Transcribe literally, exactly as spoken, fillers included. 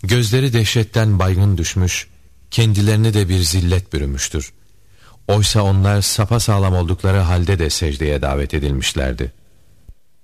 Gözleri dehşetten baygın düşmüş, kendilerini de bir zillet bürümüştür. Oysa onlar sapasağlam oldukları halde de secdeye davet edilmişlerdi.